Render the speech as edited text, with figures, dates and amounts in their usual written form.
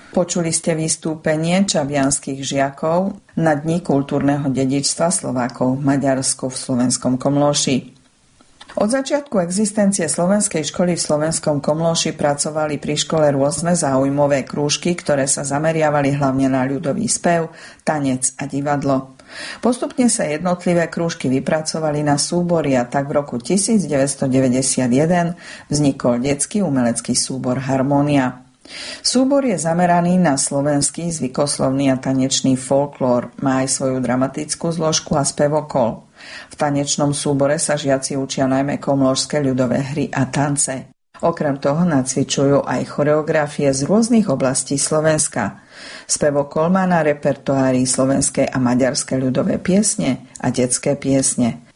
Počuli ste vystúpenie čabianskych žiakov na Dni kultúrneho dedičstva Slovákov v Maďarsku v Slovenskom Komlóši. Od začiatku existencie slovenskej školy v Slovenskom Komlóši pracovali pri škole rôzne záujmové krúžky, ktoré sa zameriavali hlavne na ľudový spev, tanec a divadlo. Postupne sa jednotlivé krúžky vypracovali na súbory a tak v roku 1991 vznikol detský umelecký súbor Harmónia. Súbor je zameraný na slovenský zvykoslovný a tanečný folklór, má aj svoju dramatickú zložku a spevokol. V tanečnom súbore sa žiaci učia najmä komlóšske ľudové hry a tance. Okrem toho nacvičujú aj choreografie z rôznych oblastí Slovenska. Spevokol má na repertoári slovenské a maďarské ľudové piesne a detské piesne.